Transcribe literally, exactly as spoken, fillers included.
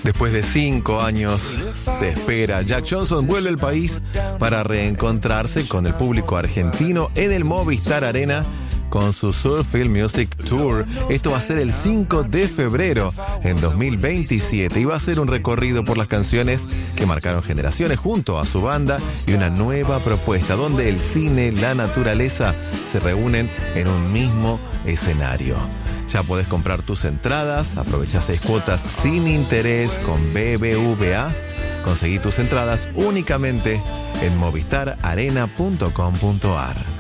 Después de cinco años de espera, Jack Johnson vuelve al país para reencontrarse con el público argentino en el Movistar Arena con su Surfing Music Tour. Esto va a ser el cinco de febrero en dos mil veintisiete y va a ser un recorrido por las canciones que marcaron generaciones junto a su banda y una nueva propuesta donde el cine, la naturaleza se reúnen en un mismo escenario. Ya podés comprar tus entradas, aprovecha seis cuotas sin interés con B B V A. Conseguí tus entradas únicamente en movistar arena punto com punto ar.